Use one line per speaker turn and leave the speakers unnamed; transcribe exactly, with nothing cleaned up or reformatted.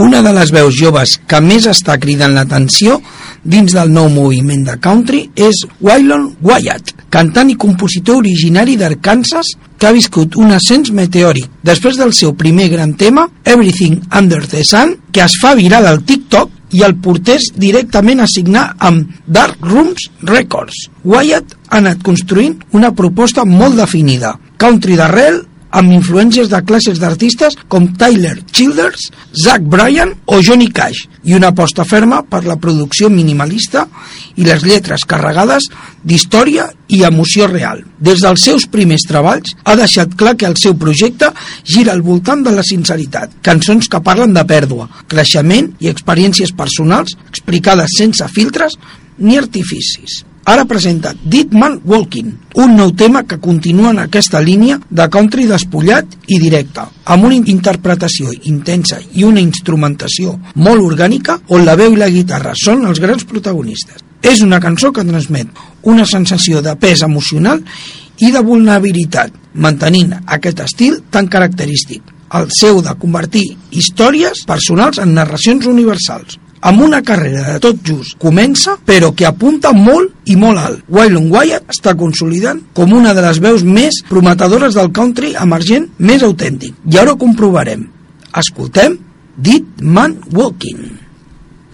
Una de les veus joves que més està cridant l'atenció dins del nou moviment de country és Waylon Wyatt, cantant i compositor originari d'Arkansas que ha viscut un ascens meteòric després del seu primer gran tema, Everything Under the Sun, que es fa viral al TikTok i el portés directament a signar amb Dark Rooms Records. Wyatt ha anat construint una proposta molt definida, country d'arrel, amb influències de classes d'artistes com Tyler Childers, Zach Bryan o Johnny Cash, i una aposta ferma per la producció minimalista i les lletres carregades d'història i emoció real. Des dels seus primers treballs ha deixat clar que el seu projecte gira al voltant de la sinceritat, cançons que parlen de pèrdua, creixement i experiències personals explicades sense filtres ni artificis. Ara presenta Dead Man Walking, un nou tema que continua en aquesta línia de country despullat i directe, amb una interpretació intensa i una instrumentació molt orgànica on la veu i la guitarra són els grans protagonistes. És una cançó que transmet una sensació de pes emocional i de vulnerabilitat, mantenint aquest estil tan característic, el seu de convertir històries personals en narracions universals. Amb una carrera de tot just comença, però que apunta molt i molt alt. Waylon Wyatt està consolidant com una de les veus més prometedores del country emergent més autèntic. I ara ho comprovarem. Escoltem Dead Man Walking.